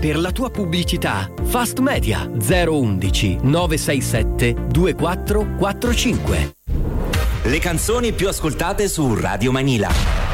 per la tua pubblicità. Fast Media 011 967 2445. Le canzoni più ascoltate su Radio Manila.